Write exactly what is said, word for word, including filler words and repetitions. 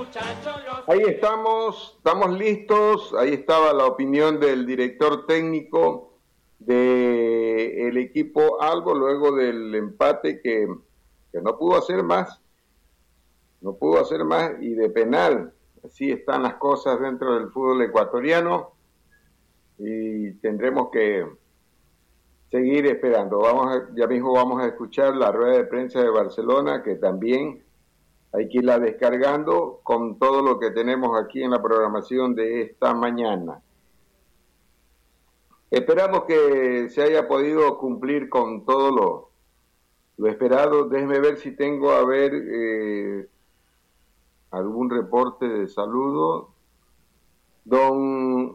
Ahí estamos, estamos listos. Ahí estaba la opinión del director técnico del equipo Albo luego del empate que, que no pudo hacer más, no pudo hacer más y de penal. Así están las cosas dentro del fútbol ecuatoriano y tendremos que seguir esperando. Vamos a, ya mismo vamos a escuchar la rueda de prensa de Barcelona, que también hay que irla descargando con todo lo que tenemos aquí en la programación de esta mañana. Esperamos que se haya podido cumplir con todo lo, lo esperado. Déjeme ver si tengo a ver eh, algún reporte de saludo. Don